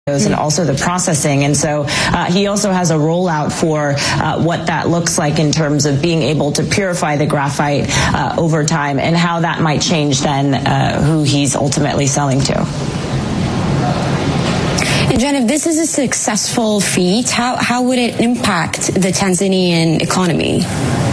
and also the processing. And so he also has a rollout for what that looks like in terms of being able to purify the graphite over time and how that might change then who he's ultimately selling to. And Jen, if this is a successful feat, how would it impact the Tanzanian economy?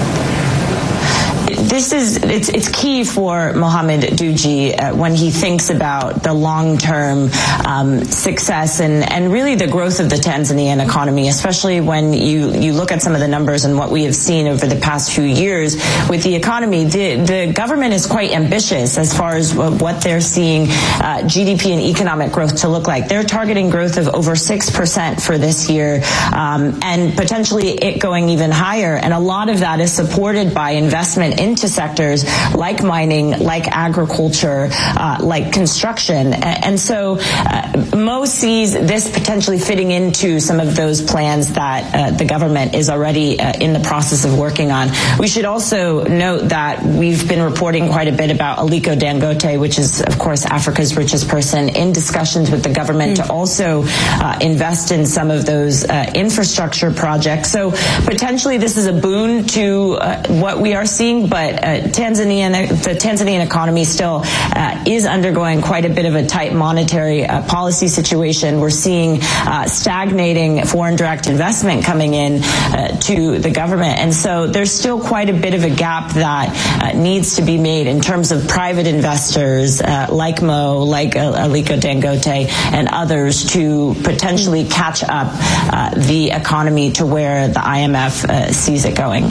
It's key for Mohamed Dewji when he thinks about the long-term success and really the growth of the Tanzanian economy, especially when you look at some of the numbers and what we have seen over the past few years with the economy. The government is quite ambitious as far as what they're seeing GDP and economic growth to look like. They're targeting growth of over 6% for this year, and potentially it going even higher. And a lot of that is supported by investment into sectors like mining, like agriculture, like construction. And so Mo sees this potentially fitting into some of those plans that the government is already in the process of working on. We should also note that we've been reporting quite a bit about Aliko Dangote, which is, of course, Africa's richest person, in discussions with the government to also invest in some of those infrastructure projects. So potentially this is a boon to what we are seeing, but the Tanzanian economy still is undergoing quite a bit of a tight monetary policy situation. We're seeing stagnating foreign direct investment coming in to the government. And so there's still quite a bit of a gap that needs to be made in terms of private investors like Mo, like Aliko Dangote and others to potentially catch up the economy to where the IMF sees it going.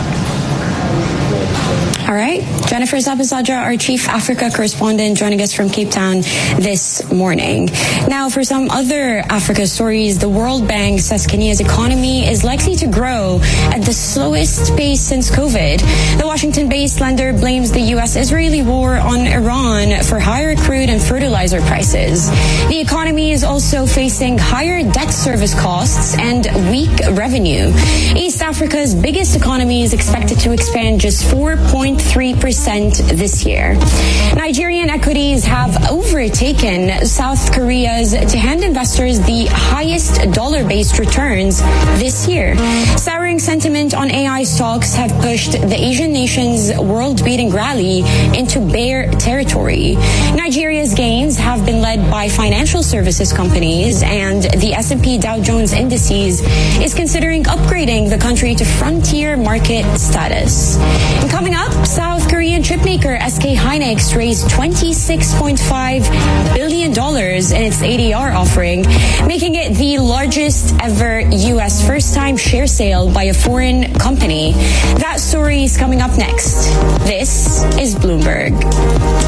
All right. Jennifer Zabasadra, our chief Africa correspondent, joining us from Cape Town this morning. Now, for some other Africa stories, the World Bank says Kenya's economy is likely to grow at the slowest pace since COVID. The Washington-based lender blames the U.S.-Israeli war on Iran for higher crude and fertilizer prices. The economy is also facing higher debt service costs and weak revenue. East Africa's biggest economy is expected to expand just 4.3% this year. Nigerian equities have overtaken South Korea's to hand investors the highest dollar-based returns this year. Souring sentiment on AI stocks have pushed the Asian nation's world-beating rally into bear territory. Nigeria's gains have been led by financial services companies, and the S&P Dow Jones Indices is considering upgrading the country to frontier market status. And coming up, South Korean chipmaker SK Hynix raised $26.5 billion in its ADR offering, making it the largest ever U.S. first-time share sale by a foreign company. That story is coming up next. This is Bloomberg.